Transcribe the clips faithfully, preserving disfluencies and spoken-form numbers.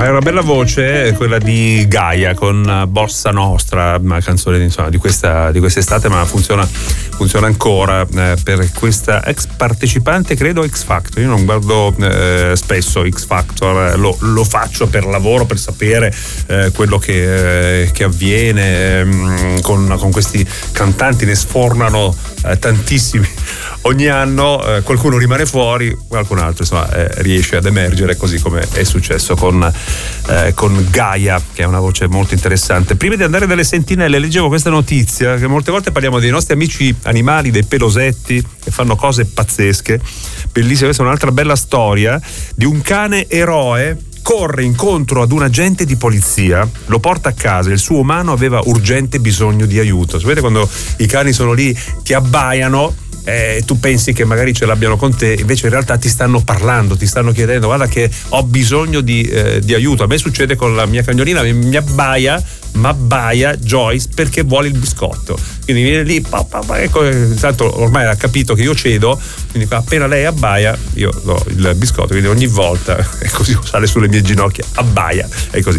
Hai una bella voce, quella di Gaia con Bossa Nostra, una canzone insomma, di questa di quest'estate, ma funziona funziona ancora eh, per questa ex partecipante, credo X Factor. Io non guardo eh, spesso X Factor, eh, lo, lo faccio per lavoro, per sapere eh, quello che, eh, che avviene eh, con, con questi cantanti. Ne sfornano eh, tantissimi ogni anno, eh, qualcuno rimane fuori, qualcun altro insomma eh, riesce ad emergere, così come è successo con, eh, con Gaia, che è una voce molto interessante. Prima di andare dalle sentinelle leggevo questa notizia, che molte volte parliamo dei nostri amici animali, dei pelosetti che fanno cose pazzesche, bellissima. Questa è un'altra bella storia di un cane eroe. Corre incontro ad un agente di polizia, lo porta a casa, il suo umano aveva urgente bisogno di aiuto. Sapete quando i cani sono lì, ti abbaiano, eh, tu pensi che magari ce l'abbiano con te, invece in realtà ti stanno parlando, ti stanno chiedendo: guarda che ho bisogno di, eh, di aiuto. A me succede con la mia cagnolina, mi, mi abbaia, ma abbaia Joyce perché vuole il biscotto, quindi viene lì, pa, pa, pa, ecco, tanto ormai ha capito che io cedo, quindi appena lei abbaia io do il biscotto, quindi ogni volta è così, sale sulle mie ginocchia, abbaia, è così.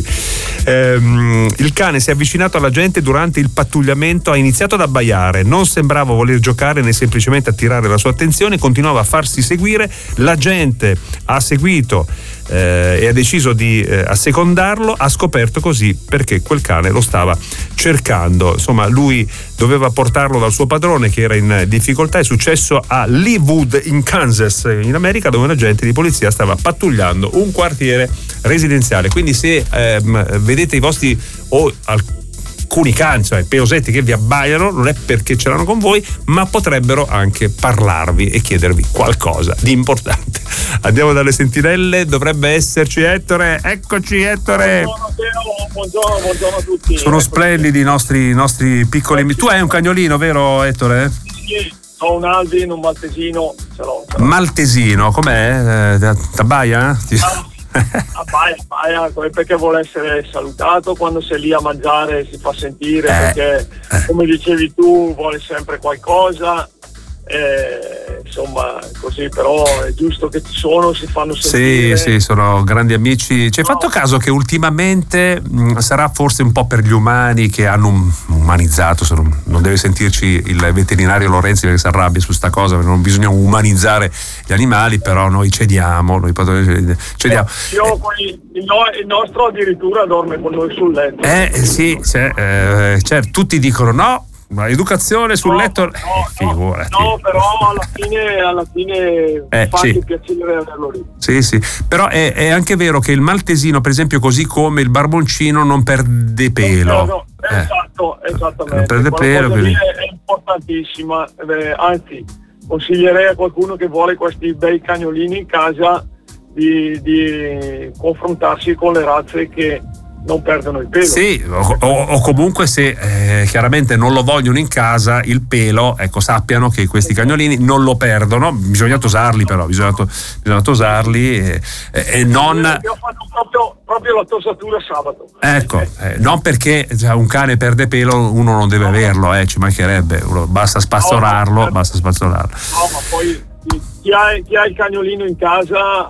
Ehm, il cane si è avvicinato alla gente durante il pattugliamento, ha iniziato ad abbaiare, non sembrava voler giocare né semplicemente attirare la sua attenzione, continuava a farsi seguire, la gente ha seguito eh, e ha deciso di eh, assecondarlo, ha scoperto così perché quel cane lo stava cercando. Insomma, lui doveva portarlo dal suo padrone che era in difficoltà. È successo a Leawood in Kansas, in America, dove un agente di polizia stava pattugliando un quartiere residenziale. Quindi se ehm, vedete i vostri o alcuni cani, cioè pelosetti che vi abbaiano, non è perché ce l'hanno con voi, ma potrebbero anche parlarvi e chiedervi qualcosa di importante. Andiamo dalle sentinelle, dovrebbe esserci Ettore. Eccoci Ettore. Buongiorno, buongiorno, buongiorno a tutti. Sono splendidi i nostri, nostri piccoli. Tu hai un cagnolino, vero Ettore? Sì, ho un Alvin, un maltesino, ce l'ho. Ce l'ho. Maltesino, com'è? Eh, t'abbaia? Ah, abbaia, abbaia, perché vuole essere salutato, quando sei lì a mangiare si fa sentire, eh, perché eh. come dicevi tu vuole sempre qualcosa. Eh, insomma così, però è giusto che ci sono, si fanno sentire. Sì, sì, sono grandi amici. Ci hai no. fatto caso che ultimamente mh, sarà forse un po' per gli umani che hanno um, umanizzato, se non, non deve sentirci il veterinario Lorenzi perché si arrabbia su sta cosa, perché non bisogna umanizzare gli animali, però noi cediamo, noi cediamo. Io, poi, il, no, il nostro addirittura dorme con noi sul letto. Eh sì, cioè, eh, certo, tutti dicono no, ma educazione sul no, letto, no, eh, no, figurati. no, però alla fine, alla fine eh, fa sì. anche piacere averlo lì. Sì, sì, però è, è anche vero che il maltesino, per esempio, così come il barboncino, non perde pelo. No, no, eh, esatto, esattamente. Non perde pelo, quindi è, è importantissima. Eh, anzi, consiglierei a qualcuno che vuole questi bei cagnolini in casa di, di confrontarsi con le razze che non perdono il pelo. Sì, o, o, o comunque se eh, chiaramente non lo vogliono in casa il pelo, ecco, sappiano che questi cagnolini non lo perdono, bisogna tosarli però, bisogna, to, bisogna tosarli e, e non... Io ho fatto proprio, proprio la tosatura sabato. Ecco, eh, non perché cioè, un cane perde pelo uno non deve averlo, eh, ci mancherebbe, uno, basta spazzolarlo, no, basta spazzolarlo. No, ma poi chi ha, chi ha il cagnolino in casa...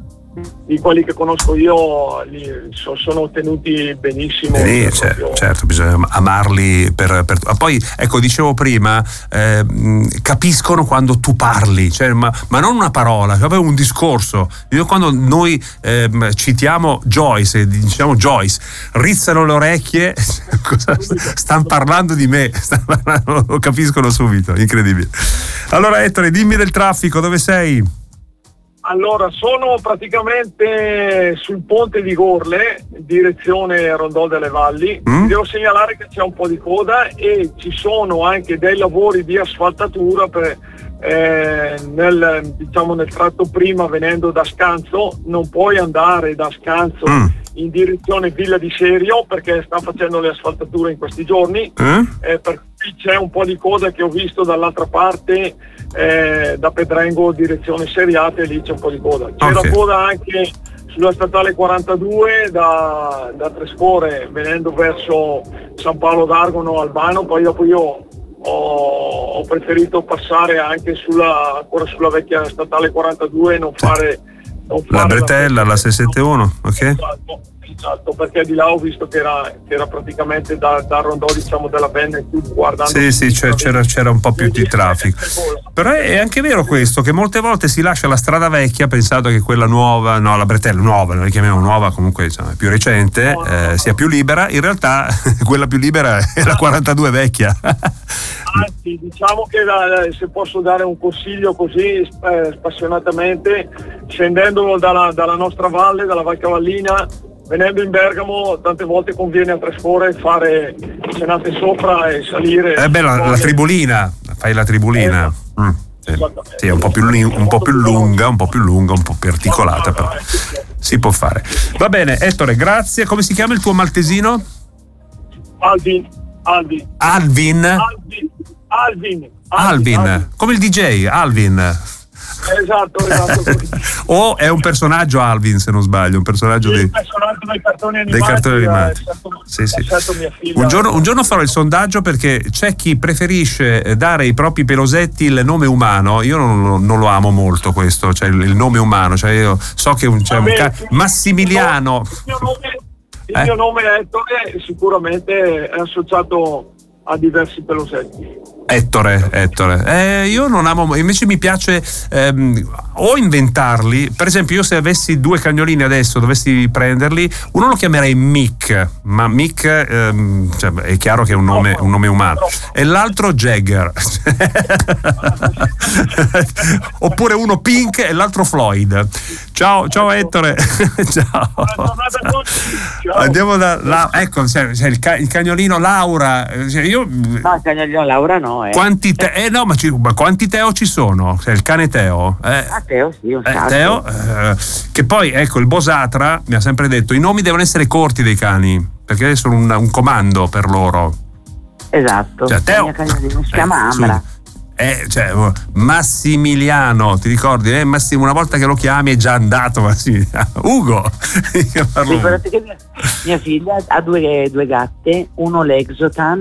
di quelli che conosco io li, so, sono tenuti benissimo. Eh, certo, certo, bisogna amarli per, per... Ah, poi ecco, dicevo prima, eh, capiscono quando tu parli, cioè, ma, ma non una parola, proprio un discorso. Io quando noi eh, citiamo Joyce, diciamo Joyce, rizzano le orecchie, cosa, stanno parlando di me, stanno parlando, lo capiscono subito, incredibile. Allora Ettore, dimmi del traffico, dove sei? Allora, sono praticamente sul ponte di Gorle, direzione Rondò delle Valli. Mm? Devo segnalare che c'è un po' di coda e ci sono anche dei lavori di asfaltatura per, eh, nel, diciamo, nel tratto prima, venendo da Scanzo. Non puoi andare da Scanzo mm. in direzione Villa di Serio perché sta facendo le asfaltature in questi giorni. Mm? Eh, per cui c'è un po' di coda che ho visto dall'altra parte. Eh, da Pedrengo direzione Seriate, lì c'è un po' di coda. C'era okay. coda anche sulla statale quarantadue da, da Trescore venendo verso San Paolo d'Argono Albano, poi dopo io ho, ho preferito passare anche sulla, ancora sulla vecchia statale quarantadue e non fare La bretella, la, la sei sette uno, ok? Esatto, esatto, perché di là ho visto che era, che era praticamente da, da rondò, diciamo, della Benne, guardando. Sì, sì, c'era, c'era un po' più di traffico. Però è anche vero questo, che molte volte si lascia la strada vecchia pensando che quella nuova, no, la bretella nuova, noi la chiamiamo nuova, comunque diciamo, è più recente, no, no, eh, no. sia più libera. In realtà quella più libera è la quarantadue vecchia. Anzi, diciamo che la, se posso dare un consiglio così eh, spassionatamente, scendendo dalla, dalla nostra valle, dalla Val Cavallina, venendo in Bergamo, tante volte conviene a Trescore fare cenate sopra e salire. Eh beh, la, la tribulina, fai la tribulina. Eh, mm. Sì, è un po' più, un po' più lunga, un po' più lunga, un po' più articolata, però si può fare. Va bene, Ettore, grazie. Come si chiama il tuo maltesino? Alvin. Alvin. Alvin? Alvin. Alvin. Alvin. Alvin. Come il D J, Alvin. Esatto, esatto. O è un personaggio Alvin, se non sbaglio, un personaggio sì, di... un personaggio dei cartoni animati. Dei cartoni animati. Eh, sì, sì. Mia figlia. Un giorno, un giorno farò il sondaggio, perché c'è chi preferisce dare ai propri pelosetti il nome umano. Io non, non lo amo molto questo, cioè il, il nome umano. Cioè io so che un, c'è un ca- Massimiliano. Il mio nome, il mio nome è Ettore, sicuramente è associato a diversi pelosetti. Ettore, Ettore. Eh, io non amo, invece mi piace ehm, o inventarli. Per esempio, io se avessi due cagnolini adesso, dovessi prenderli, uno lo chiamerei Mick, ma Mick ehm, cioè, è chiaro che è un nome, un nome umano, e l'altro Jagger. Oppure uno Pink e l'altro Floyd. Ciao, ciao Ettore. Ciao. Andiamo da là. Ecco, c'è, c'è il, ca- il cagnolino Laura. Cioè, io... No, il cagnolino Laura no. Eh. Quanti te- eh no, ma, ci, ma quanti Teo ci sono? Cioè, il cane Teo. Eh, ah, Teo, sì, un eh, Teo, eh, che poi, ecco, il Bosatra mi ha sempre detto: i nomi devono essere corti dei cani, perché sono un, un comando per loro. Esatto. Cioè, Teo, il mio cagnolino si chiama eh, Ambra. Eh, cioè, Massimiliano, ti ricordi? Eh, Massim, una volta che lo chiami è già andato Massimiliano. Ugo! Ricordate che mia, mia figlia ha due, due gatte, uno l'Exotan.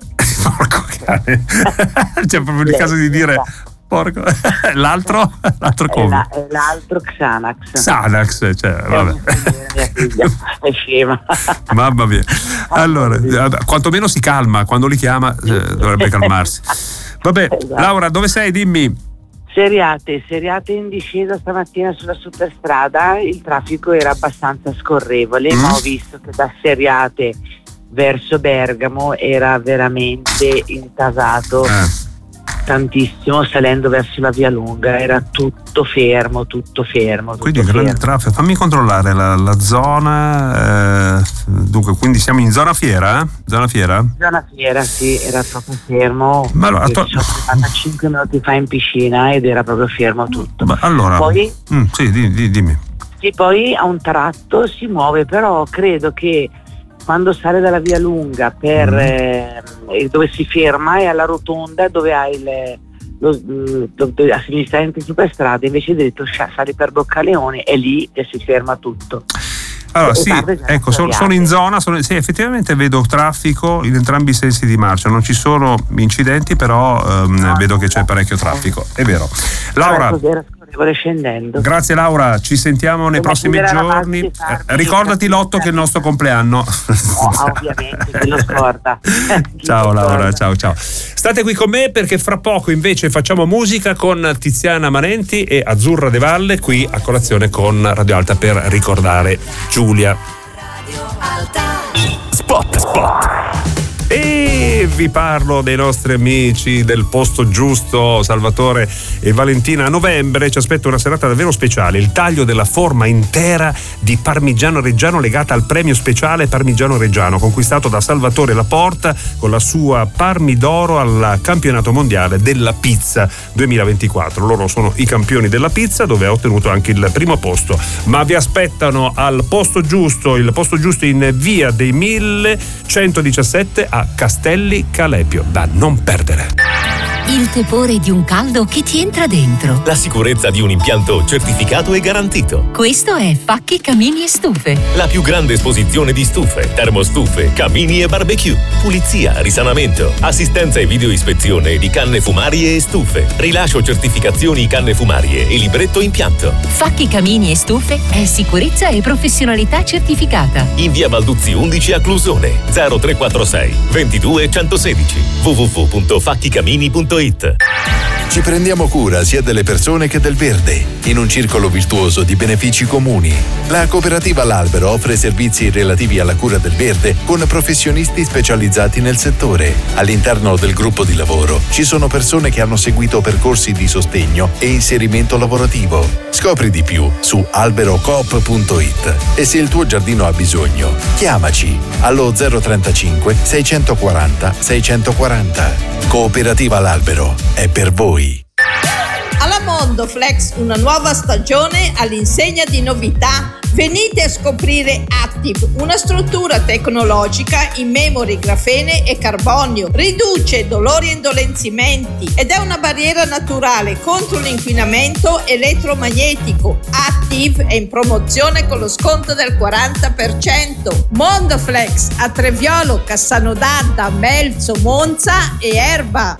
Porco cane. C'è proprio il caso di dire porco. L'altro? L'altro come? La, l'altro Xanax. Xanax, cioè, vabbè. Mia figlia è scema. Mamma mia. Allora, quantomeno si calma, quando li chiama eh, dovrebbe calmarsi. Vabbè, esatto. Laura, dove sei? Dimmi. Seriate, seriate in discesa stamattina sulla superstrada, il traffico era abbastanza scorrevole, mm. ma ho visto che da Seriate verso Bergamo era veramente intasato eh. tantissimo, salendo verso la via lunga era tutto fermo, tutto fermo. Tutto quindi grande traffico. Fammi controllare la, la zona. Eh, dunque, quindi siamo in zona fiera? Eh? Zona fiera? Zona fiera, sì, era proprio fermo. Ma allora, to- sono stata cinque minuti fa in piscina ed era proprio fermo tutto. Ma allora, poi, mm, sì, di, di, dimmi. Sì, poi a un tratto si muove, però credo che quando sale dalla via lunga per mm. eh, dove si ferma è alla rotonda dove hai il, lo, lo, a sinistra entri superstrada, invece dritto sali per Boccaleone, è lì che si ferma tutto. Allora sì, ecco, sono, sono in zona, sono, sì, effettivamente vedo traffico in entrambi i sensi di marcia, non ci sono incidenti, però ehm, no, vedo che c'è parecchio traffico, è vero. Laura, scendendo. Grazie Laura, ci sentiamo nei prossimi giorni. Eh, ricordati l'otto che è il nostro compleanno. Oh, ovviamente, te lo scorda. Ciao Laura, ciao ciao. State qui con me perché fra poco invece facciamo musica con Tiziana Manenti e Azzurra De Valle qui a colazione con Radio Alta per ricordare Giulia. Radio Alta. Spot, spot. E vi parlo dei nostri amici del Posto Giusto, Salvatore e Valentina. A novembre ci aspetta una serata davvero speciale, il taglio della forma intera di Parmigiano Reggiano legata al premio speciale Parmigiano Reggiano conquistato da Salvatore Laporta con la sua Parmidoro al campionato mondiale della pizza duemilaventiquattro. Loro sono i campioni della pizza, dove ha ottenuto anche il primo posto, ma vi aspettano al Posto Giusto, il Posto Giusto in via dei Mille centodiciassette a Castelli Calepio, da non perdere. Il tepore di un caldo che ti entra dentro. La sicurezza di un impianto certificato e garantito. Questo è Facchi Camini e Stufe. La più grande esposizione di stufe, termostufe, camini e barbecue. Pulizia, risanamento, assistenza e videoispezione di canne fumarie e stufe. Rilascio certificazioni canne fumarie e libretto impianto. Facchi Camini e Stufe è sicurezza e professionalità certificata. In via Balduzzi undici a Clusone. zero tre quattro sei ventidue centosedici. w w w punto facchicamini punto it. Ci prendiamo cura sia delle persone che del verde, in un circolo virtuoso di benefici comuni. La cooperativa L'Albero offre servizi relativi alla cura del verde con professionisti specializzati nel settore. All'interno del gruppo di lavoro ci sono persone che hanno seguito percorsi di sostegno e inserimento lavorativo. Scopri di più su alberocoop punto it e se il tuo giardino ha bisogno, chiamaci allo zero trentacinque seicentoquaranta seicentoquaranta. Cooperativa L'Albero è per voi. Alla Mondoflex una nuova stagione all'insegna di novità. Venite a scoprire Active, una struttura tecnologica in memory, grafene e carbonio. Riduce dolori e indolenzimenti ed è una barriera naturale contro l'inquinamento elettromagnetico. Active è in promozione con lo sconto del quaranta per cento. Mondoflex a Treviolo, Cassano d'Adda, Melzo, Monza e Erba.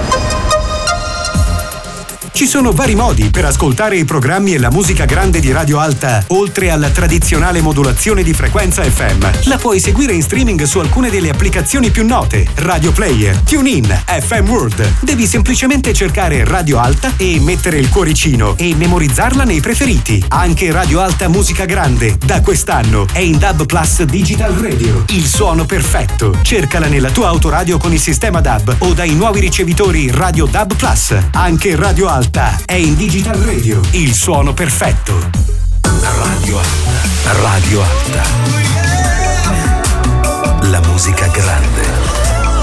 Ci sono vari modi per ascoltare i programmi e la musica grande di Radio Alta, oltre alla tradizionale modulazione di frequenza F M. La puoi seguire in streaming su alcune delle applicazioni più note: Radio Player, TuneIn, F M World. Devi semplicemente cercare Radio Alta e mettere il cuoricino e memorizzarla nei preferiti. Anche Radio Alta Musica Grande, da quest'anno, è in D A B Plus Digital Radio. Il suono perfetto. Cercala nella tua autoradio con il sistema D A B o dai nuovi ricevitori Radio D A B Plus. Anche Radio Alta è in Digital Radio, il suono perfetto. Radio Alta, Radio Alta. La musica grande.